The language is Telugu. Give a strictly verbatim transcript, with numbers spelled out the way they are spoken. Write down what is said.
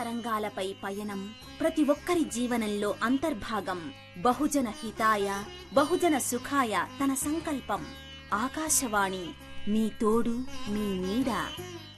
తరంగాలపై పయనం, ప్రతి ఒక్కరి జీవనంలో అంతర్భాగం. బహుజన హితాయ బహుజన సుఖాయ తన సంకల్పం. ఆకాశవాణి, మీ తోడు, మీ నీడ.